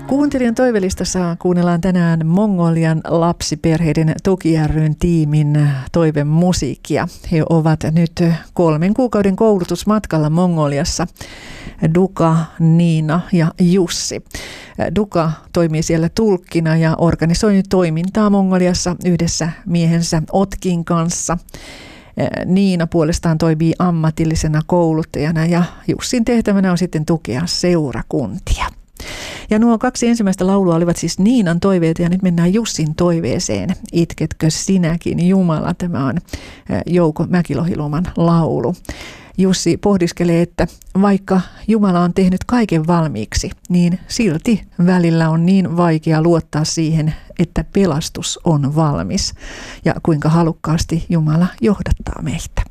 Kuuntelijan toivelistassa kuunnellaan tänään Mongolian lapsiperheiden tuki ry:n tiimin toivemusiikkia. He ovat nyt 3 kuukauden koulutusmatkalla Mongoliassa. Duka, Niina ja Jussi. Duka toimii siellä tulkkina ja organisoi toimintaa Mongoliassa yhdessä miehensä Otkin kanssa. Niina puolestaan toimii ammatillisena kouluttajana ja Jussin tehtävänä on sitten tukea seurakuntia. Ja nuo 2 ensimmäistä laulua olivat siis Niinan toiveita ja nyt mennään Jussin toiveeseen. Itketkö sinäkin Jumala? Tämä on Jouko Mäkilohiluoman laulu. Jussi pohdiskelee, että vaikka Jumala on tehnyt kaiken valmiiksi, niin silti välillä on niin vaikea luottaa siihen, että pelastus on valmis ja kuinka halukkaasti Jumala johdattaa meitä.